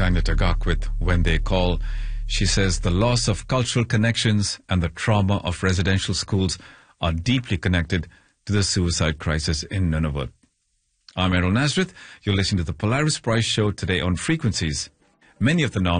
Tanya Tagak with When They Call. She says the loss of cultural connections and the trauma of residential schools are deeply connected to the suicide crisis in Nunavut. I'm Errol Nazareth. You're listening to the Polaris Prize Show today on Frequencies. Many of the